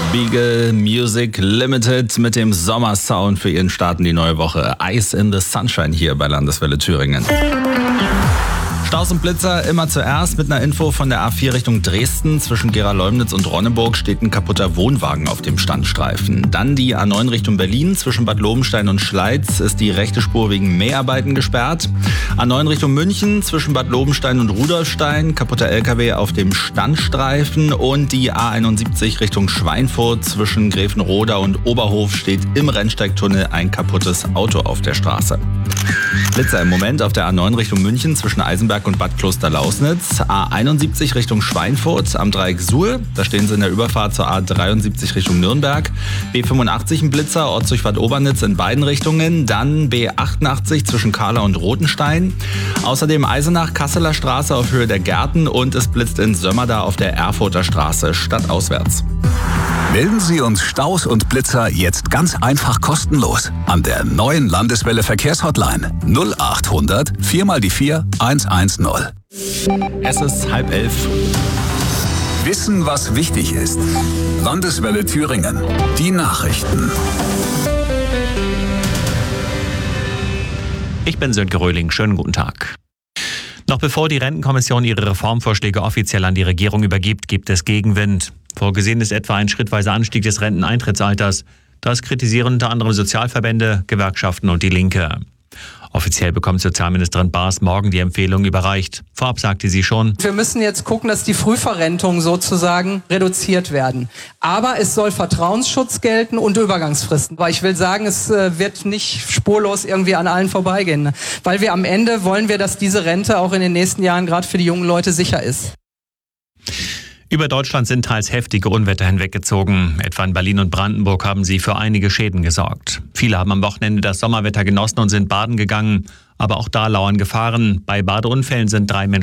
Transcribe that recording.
Beagle Music Limited mit dem Sommersound für ihren Start in die neue Woche. Ice in the Sunshine hier bei Landeswelle Thüringen. Staus und Blitzer immer zuerst mit einer Info von der A4 Richtung Dresden. Zwischen Gera-Leumnitz und Ronneburg steht ein kaputter Wohnwagen auf dem Standstreifen. Dann die A9 Richtung Berlin. Zwischen Bad Lobenstein und Schleiz ist die rechte Spur wegen Mäharbeiten gesperrt. A9 Richtung München. Zwischen Bad Lobenstein und Rudolfstein. Kaputter LKW auf dem Standstreifen. Und die A71 Richtung Schweinfurt. Zwischen Gräfenroda und Oberhof steht im Rennsteigtunnel ein kaputtes Auto auf der Straße. Blitzer im Moment auf der A9 Richtung München zwischen Eisenberg und Bad Kloster-Lausnitz. A71 Richtung Schweinfurt am Dreieck Suhl. Da stehen sie in der Überfahrt zur A73 Richtung Nürnberg. B85 ein Blitzer, Ortsdurchfahrt Obernitz in beiden Richtungen. Dann B88 zwischen Kahla und Rotenstein. Außerdem Eisenach, Kasseler Straße auf Höhe der Gärten und es blitzt in Sömmerda auf der Erfurter Straße stadtauswärts. Melden Sie uns Staus und Blitzer jetzt ganz einfach kostenlos an der neuen Landeswelle Verkehrshotline 0800 4x4 110. Es ist 10:30. Wissen, was wichtig ist. Landeswelle Thüringen. Die Nachrichten. Ich bin Sönke Röhling. Schönen guten Tag. Noch bevor die Rentenkommission ihre Reformvorschläge offiziell an die Regierung übergibt, gibt es Gegenwind. Vorgesehen ist etwa ein schrittweiser Anstieg des Renteneintrittsalters. Das kritisieren unter anderem Sozialverbände, Gewerkschaften und die Linke. Offiziell bekommt Sozialministerin Baas morgen die Empfehlung überreicht. Vorab sagte sie schon: Wir müssen jetzt gucken, dass die Frühverrentungen sozusagen reduziert werden. Aber es soll Vertrauensschutz gelten und Übergangsfristen. Weil ich will sagen, es wird nicht spurlos irgendwie an allen vorbeigehen. Weil wir am Ende wollen wir, dass diese Rente auch in den nächsten Jahren gerade für die jungen Leute sicher ist. Über Deutschland sind teils heftige Unwetter hinweggezogen. Etwa in Berlin und Brandenburg haben sie für einige Schäden gesorgt. Viele haben am Wochenende das Sommerwetter genossen und sind baden gegangen. Aber auch da lauern Gefahren. Bei Badeunfällen sind 3 Menschen